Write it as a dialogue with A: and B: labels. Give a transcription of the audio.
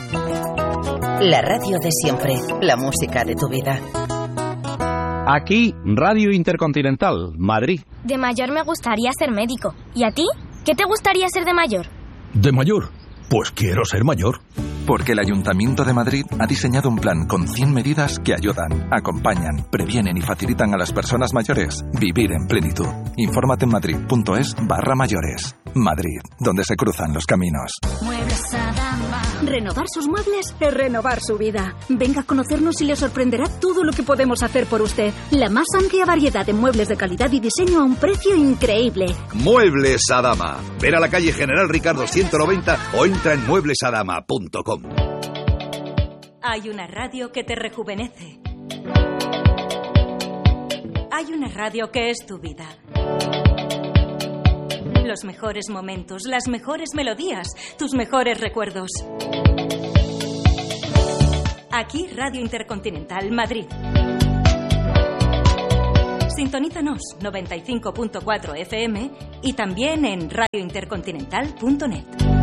A: La radio de siempre, la música de tu vida.
B: Aquí, Radio Intercontinental, Madrid.
C: De mayor me gustaría ser médico. ¿Y a ti? ¿Qué te gustaría ser de mayor?
D: ¿De mayor? Pues quiero ser mayor.
E: Porque el Ayuntamiento de Madrid ha diseñado un plan con 100 medidas que ayudan, acompañan, previenen y facilitan a las personas mayores vivir en plenitud. Infórmate en madrid.es/mayores. Madrid, donde se cruzan los caminos.
F: Muebles Adama. Renovar sus muebles es renovar su vida. Venga a conocernos y le sorprenderá todo lo que podemos hacer por usted. La más amplia variedad de muebles de calidad y diseño a un precio increíble.
G: Muebles Adama. Ven a la calle General Ricardo 190 o entra en mueblesadama.com.
H: Hay una radio que te rejuvenece. Hay una radio que es tu vida. Los mejores momentos, las mejores melodías, tus mejores recuerdos. Aquí Radio Intercontinental Madrid. Sintonízanos 95.4 FM y también en radiointercontinental.net.